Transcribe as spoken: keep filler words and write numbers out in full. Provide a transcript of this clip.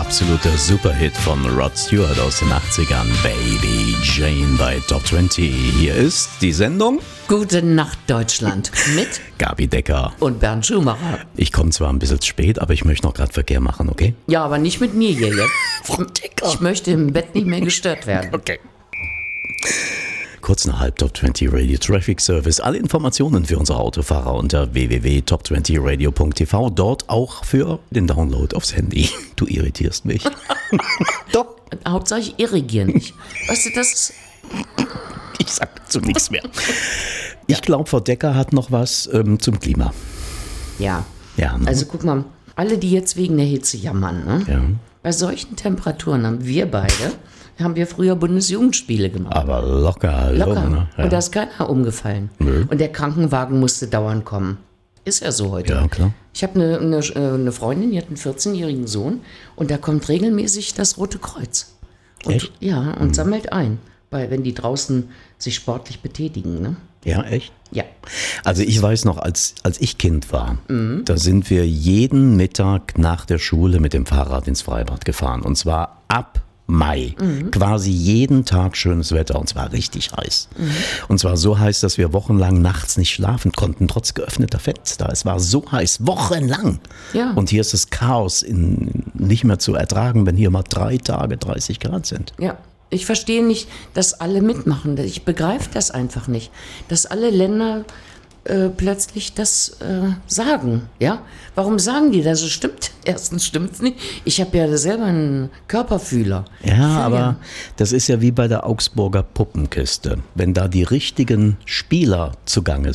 absoluter Superhit von Rod Stewart aus den achtzigern. Baby Jane bei Top zwanzig. Hier ist die Sendung Gute Nacht Deutschland mit Gabi Decker und Bernd Schumacher. Ich komme zwar ein bisschen spät, aber ich möchte noch gerade Verkehr machen, okay? Ja, aber nicht mit mir hier jetzt. Frau Decker. Ich möchte im Bett nicht mehr gestört werden. Okay. Kurz nach halb Top zwanzig Radio Traffic Service. Alle Informationen für unsere Autofahrer unter w w w punkt top zwanzig radio punkt t v. Dort auch für den Download aufs Handy. Du irritierst mich. Doch. Hauptsache ich irrigiere nicht. Weißt du, das ist... Ich sag dazu nichts mehr. Ich glaube, Frau Decker hat noch was ähm, zum Klima. Ja. Ja, ne? Also guck mal, alle, die jetzt wegen der Hitze jammern, ne? Ja. Bei solchen Temperaturen haben wir beide, haben wir früher Bundesjugendspiele gemacht. Aber locker, Locker. Low, ne? Ja. Und da ist keiner umgefallen. Nö. Und der Krankenwagen musste dauernd kommen. Ist ja so heute. Ja, klar. Ich habe eine, eine, eine Freundin, die hat einen vierzehnjährigen Sohn und da kommt regelmäßig das Rote Kreuz. Und, Echt? Ja, und Mhm. sammelt ein, bei, wenn die draußen sich sportlich betätigen. Ne? Ja, echt? Ja. Also ich weiß noch, als, als ich Kind war, mhm. da sind wir jeden Mittag nach der Schule mit dem Fahrrad ins Freibad gefahren. Und zwar ab Mai. Mhm. Quasi jeden Tag schönes Wetter und zwar richtig heiß. Mhm. Und zwar so heiß, dass wir wochenlang nachts nicht schlafen konnten, trotz geöffneter Fenster. Es war so heiß, wochenlang. Ja. Und hier ist das Chaos in, nicht mehr zu ertragen, wenn hier mal drei Tage dreißig Grad sind. Ja. Ich verstehe nicht, dass alle mitmachen. Ich begreife das einfach nicht. Dass alle Länder äh, plötzlich das äh, sagen. Ja? Warum sagen die das? Es stimmt. Erstens stimmt es nicht. Ich habe ja selber einen Körperfühler. Ja, Fühl aber ja. das ist ja wie bei der Augsburger Puppenkiste. Wenn da die richtigen Spieler zugange